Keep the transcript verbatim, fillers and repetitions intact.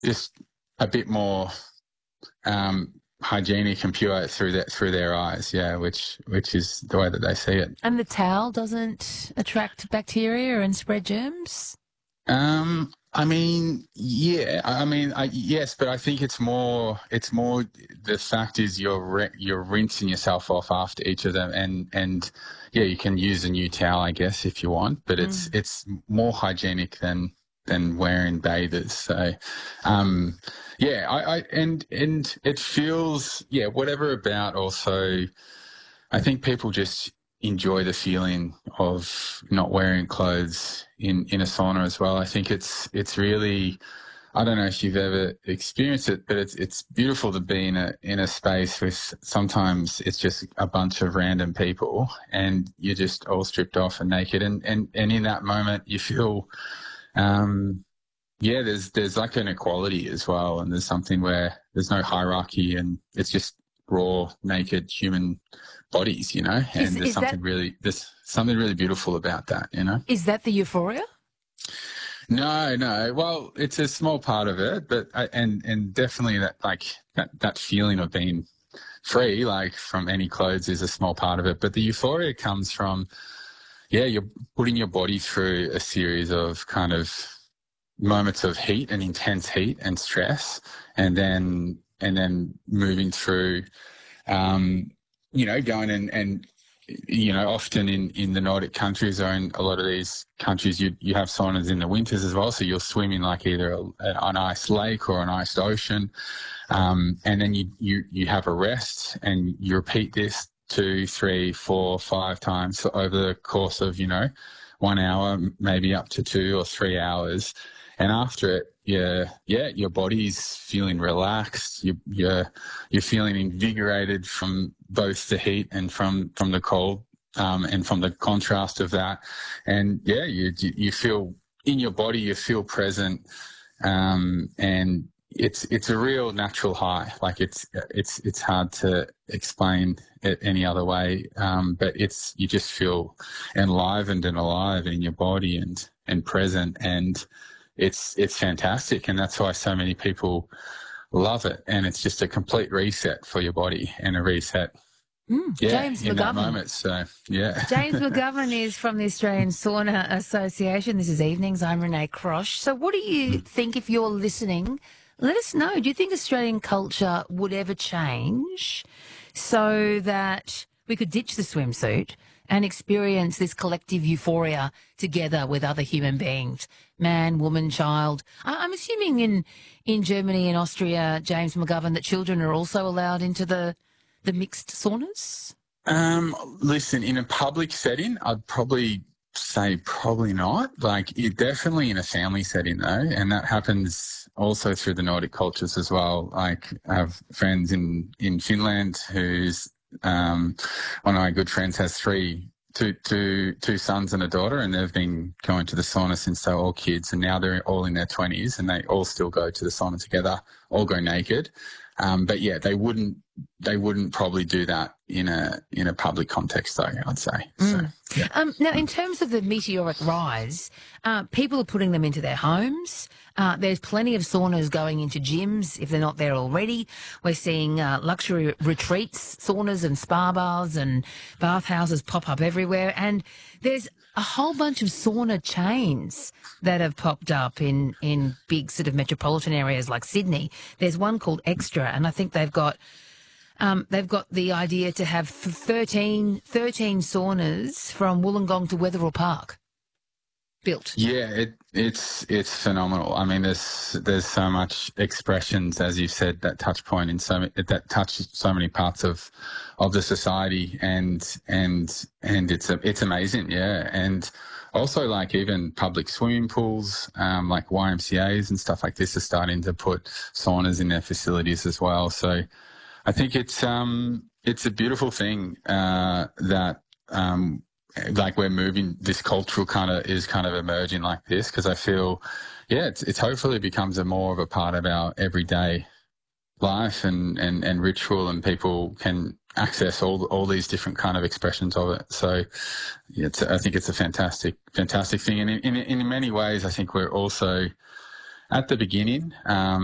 just a bit more um, hygienic and pure through that through their eyes. Yeah, which which is the way that they see it. And the towel doesn't attract bacteria and spread germs? Um, I mean, yeah, I I mean, I, yes, but I think it's more, it's more, the fact is you're, re- you're rinsing yourself off after each of them, and, and yeah, you can use a new towel, I guess, if you want, but it's, Mm. it's more hygienic than, than wearing bathers. So, um, yeah, I, I, and, and it feels, yeah, whatever about also, I think people just enjoy the feeling of not wearing clothes in, in a sauna as well. I think it's it's really, I don't know if you've ever experienced it, but it's it's beautiful to be in a in a space with, sometimes it's just a bunch of random people and you're just all stripped off and naked, and and, and in that moment you feel um yeah, there's there's like an equality as well, and there's something where there's no hierarchy, and it's just raw, naked human bodies, you know. Is And there's is that something really there's something really beautiful about that, you know. is that the euphoria? No, no. Well, it's a small part of it, but I, and and definitely that like that that feeling of being free, like from any clothes, is a small part of it. But the euphoria comes from, yeah, you're putting your body through a series of kind of moments of heat and intense heat and stress, and then and then moving through, um, you know, going and, and you know, often in, in the Nordic countries or in a lot of these countries, you you have saunas in the winters as well. So you'll swim in like either a, an ice lake or an iced ocean, um, and then you, you you have a rest, and you repeat this two, three, four, five times over the course of, you know, one hour, maybe up to two or three hours. And after it, yeah, yeah, your body's feeling relaxed. You, you're you're feeling invigorated from both the heat and from from the cold, um, and from the contrast of that. And yeah, you you feel in your body, you feel present, um, and it's it's a real natural high. Like it's it's it's hard to explain it any other way, um, but it's, you just feel enlivened and alive in your body and and present, and it's it's fantastic, and that's why so many people love it. And it's just a complete reset for your body and a reset, Mm. yeah, James in that McGovern. moment. So yeah. James McGovern is from the Australian Sauna Association. This is Evenings. I'm Renee Crosh. So what do you think, if you're listening? Let us know. Do you think Australian culture would ever change so that we could ditch the swimsuit and experience this collective euphoria together with other human beings, man, woman, child? I- I'm assuming in, in Germany and Austria, James McGovern, that children are also allowed into the, the mixed saunas? Um, listen, in a public setting, I'd probably say probably not. Like, it, definitely in a family setting though, and that happens also through the Nordic cultures as well. Like, I have friends in in Finland who's um, one of my good friends has three. Two, two, two sons and a daughter, and they've been going to the sauna since they were all kids, and now they're all in their twenties, and they all still go to the sauna together, all go naked. Um, but yeah, they wouldn't they wouldn't probably do that in a in a public context, though, I'd say. So, Mm. yeah. Um, now, in terms of the meteoric rise, uh, people are putting them into their homes. Uh, there's plenty of saunas going into gyms if they're not there already. We're seeing uh, luxury retreats, saunas and spa baths and bathhouses pop up everywhere. And there's a whole bunch of sauna chains that have popped up in, in big sort of metropolitan areas like Sydney. There's one called Extra, and I think they've got Um, they've got the idea to have thirteen, thirteen saunas from Wollongong to Wetherill Park built. Yeah, it, it's it's phenomenal. I mean, there's there's so much expressions, as you said, that touch point in so ma- that touch so many parts of of the society, and and and it's a, it's amazing, yeah. And also, like, even public swimming pools, um, like Y M C As and stuff like this, are starting to put saunas in their facilities as well. So I think it's um it's a beautiful thing, uh, that um like we're moving, this cultural kind of is kind of emerging like this, because I feel, yeah, it's it's hopefully becomes a more of a part of our everyday life and and and ritual, and people can access all all these different kind of expressions of it. So yeah, it's, I think it's a fantastic fantastic thing, and in in, in many ways I think we're also at the beginning. Um,